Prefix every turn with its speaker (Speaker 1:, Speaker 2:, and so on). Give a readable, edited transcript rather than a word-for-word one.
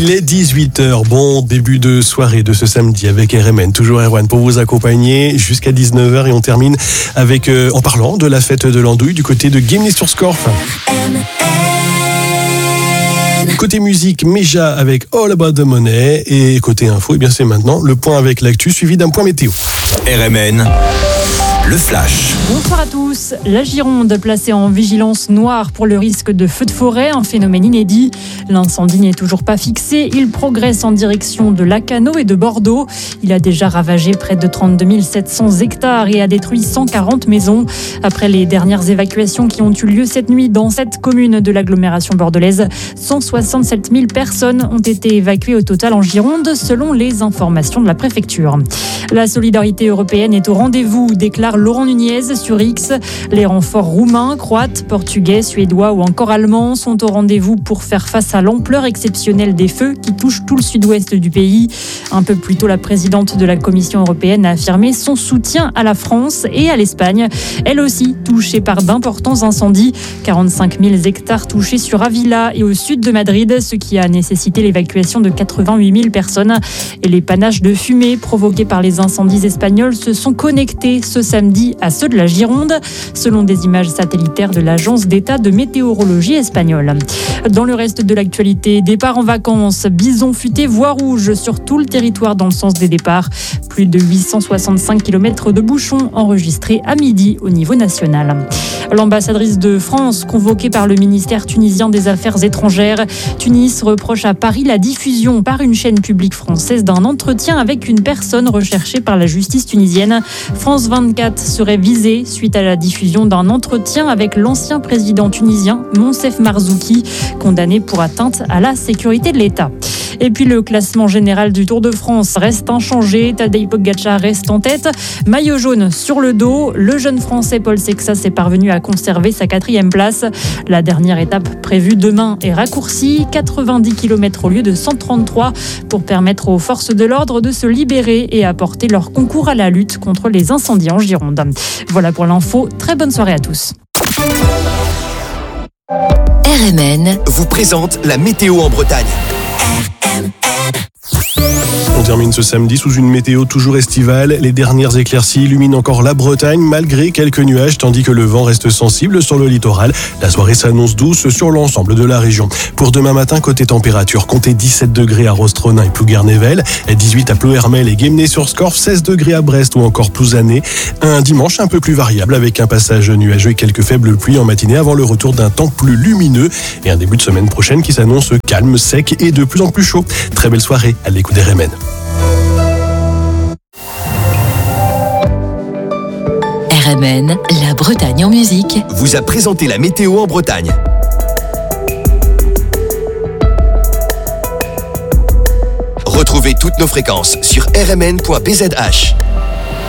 Speaker 1: Il est 18h. Bon début de soirée de ce samedi avec RMN. Toujours Erwan pour vous accompagner jusqu'à 19h et on termine avec, en parlant de la fête de l'Andouille du côté de Guémené-sur-Scorff. Côté musique, Méja avec All About the Money et côté info, c'est maintenant le point avec l'actu suivi d'un point météo.
Speaker 2: RMN, le flash.
Speaker 3: Bonsoir à tous. La Gironde placée en vigilance noire pour le risque de feu de forêt, un phénomène inédit. L'incendie n'est toujours pas fixé. Il progresse en direction de Lacanau et de Bordeaux. Il a déjà ravagé près de 32 700 hectares et a détruit 140 maisons. Après les dernières évacuations qui ont eu lieu cette nuit dans cette commune de l'agglomération bordelaise, 167 000 personnes ont été évacuées au total en Gironde, selon les informations de la préfecture. La solidarité européenne est au rendez-vous, déclare Laurent Nunez sur X. Les renforts roumains, croates, portugais, suédois ou encore allemands sont au rendez-vous pour faire face à l'ampleur exceptionnelle des feux qui touchent tout le sud-ouest du pays. Un peu plus tôt, la présidente de la Commission européenne a affirmé son soutien à la France et à l'Espagne, elle aussi touchée par d'importants incendies. 45 000 hectares touchés sur Avila et au sud de Madrid, ce qui a nécessité l'évacuation de 88 000 personnes. Et les panaches de fumée provoqués par les incendies espagnols se sont connectés ce samedi à ceux de la Gironde, selon des images satellitaires de l'Agence d'État de météorologie espagnole. Dans le reste de l'actualité, départ en vacances, bison futé, voie rouge sur tout le territoire dans le sens des départs. Plus de 865 km de bouchons enregistrés à midi au niveau national. L'ambassadrice de France, convoquée par le ministère tunisien des Affaires étrangères. Tunis reproche à Paris la diffusion par une chaîne publique française d'un entretien avec une personne recherchée par la justice tunisienne. France 24 serait visée suite à la diffusion d'un entretien avec l'ancien président tunisien Monsef Marzouki, condamné pour atteinte à la sécurité de l'État. Et puis le classement général du Tour de France reste inchangé. Tadej Pogačar reste en tête. Maillot jaune sur le dos. Le jeune Français Paul Sexas est parvenu à conserver sa 4e place. La dernière étape prévue demain est raccourcie. 90 km au lieu de 133 pour permettre aux forces de l'ordre de se libérer et apporter leur concours à la lutte contre les incendies en Gironde. Voilà pour l'info. Très bonne soirée à tous.
Speaker 2: RMN vous présente la météo en Bretagne.
Speaker 1: On termine ce samedi sous une météo toujours estivale. Les dernières éclaircies illuminent encore la Bretagne malgré quelques nuages, tandis que le vent reste sensible sur le littoral. La soirée s'annonce douce sur l'ensemble de la région. Pour demain matin, côté température, comptez 17 degrés à Rostronin et Plouguer-Nével, 18 à Ploërmel et Guémené-sur-Scorff, 16 degrés à Brest ou encore Plouzané. Un dimanche un peu plus variable avec un passage nuageux et quelques faibles pluies en matinée avant le retour d'un temps plus lumineux et un début de semaine prochaine qui s'annonce calme, sec et de plus en plus chaud. Très belle soirée à l'écoute des RMN.
Speaker 4: RMN, la Bretagne en musique,
Speaker 2: vous a présenté la météo en Bretagne. Retrouvez toutes nos fréquences sur rmn.bzh.